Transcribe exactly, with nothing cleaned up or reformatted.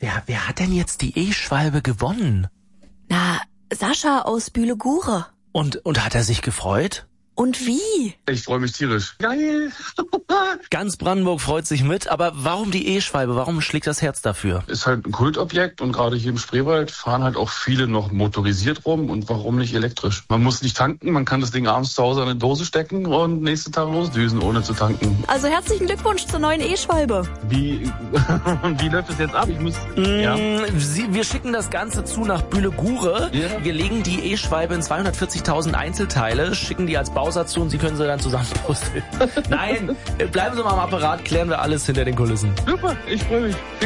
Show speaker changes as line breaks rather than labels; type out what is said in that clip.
Wer, wer hat denn jetzt die E-Schwalbe gewonnen?
Na, Sascha aus Bühle-Gure.
Und, und hat er sich gefreut?
Und wie?
Ich freue mich tierisch. Geil!
Ganz Brandenburg freut sich mit, aber warum die E-Schwalbe? Warum schlägt das Herz dafür?
Ist halt ein Kultobjekt und gerade hier im Spreewald fahren halt auch viele noch motorisiert rum und warum nicht elektrisch? Man muss nicht tanken, man kann das Ding abends zu Hause in eine Dose stecken und nächsten Tag losdüsen, ohne zu tanken.
Also herzlichen Glückwunsch zur neuen E-Schwalbe.
Wie, wie läuft das jetzt ab? Ich muss,
Mm,
ja.
Sie, wir schicken das Ganze zu nach Bühle-Gure.
Ja.
Wir legen die E-Schwalbe in zweihundertvierzigtausend Einzelteile, schicken die als Bausatz zu und Sie können sie dann zusammenpusteln. Nein, bleiben Sie mal am Apparat, klären wir alles hinter den Kulissen.
Super, ich freue mich.